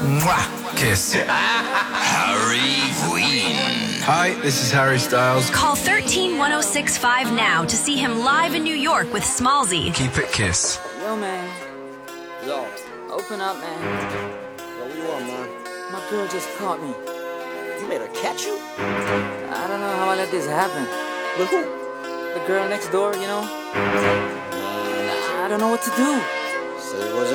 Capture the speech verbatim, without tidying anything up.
Mwah. Kiss. Harry Queen. Hi, this is Harry Styles. Call thirteen one oh six five now to see him live in New York with Smallzy. Keep it Kiss. Yo, man. Yo. Open up, man. Yo, what you want, man? My girl just caught me. You made her catch you? I don't know how I let this happen. With who? The girl next door, you know? I don't know what to do. Say it wasn't